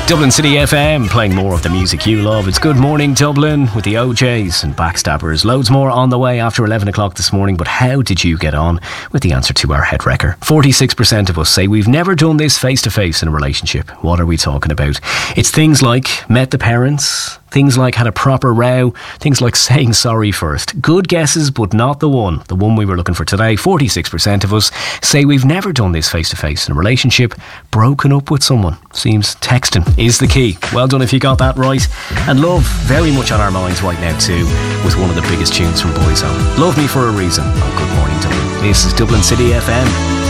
Dublin City FM, playing more of the music you love. It's Good Morning Dublin with the OJs and Backstabbers. Loads more on the way after 11 o'clock this morning. But how did you get on with the answer to our head wrecker? 46% of us say we've never done this face to face in a relationship. What are we talking about? It's things like met the parents, things like had a proper row, things like saying sorry first. Good guesses, but not the one we were looking for today. 46% of us say we've never done this face to face in a relationship. Broken up with someone. Seems texting is the key. Well done if you got that right. And love very much on our minds right now too, with one of the biggest tunes from Boyzone. Love Me for a Reason on Good Morning Dublin. This is Dublin City FM.